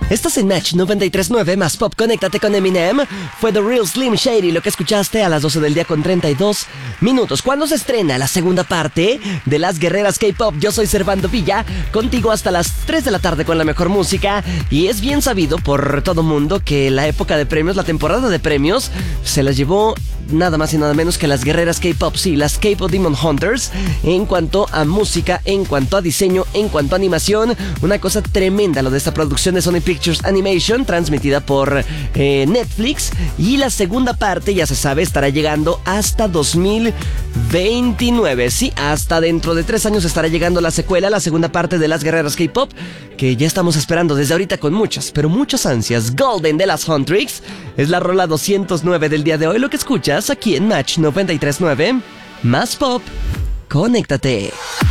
Estás en Match 93.9 más Pop, conéctate con Eminem. Fue The Real Slim Shady lo que escuchaste a las 12 del día con 32 minutos. ¿Cuándo se estrena la segunda parte de Las Guerreras K-Pop? Yo soy Servando Villa, contigo hasta las 3 de la tarde con la mejor música. Y es bien sabido por todo mundo que la época de premios, la temporada de premios, se las llevó nada más y nada menos que las Guerreras K-Pop, sí, las K-Pop Demon Hunters. En cuanto a música, en cuanto a diseño, en cuanto a animación, una cosa tremenda lo de esta producción de Sony Pictures Animation, transmitida por Netflix. Y la segunda parte, ya se sabe, estará llegando hasta 2029. Sí, hasta dentro de 3 años estará llegando la secuela, la segunda parte de Las Guerreras K-Pop, que ya estamos esperando desde ahorita con muchas, pero muchas ansias. Golden de las Huntrix es la rola 209 del día de hoy, lo que escuchas aquí en Match 93.9 más Pop. Conéctate.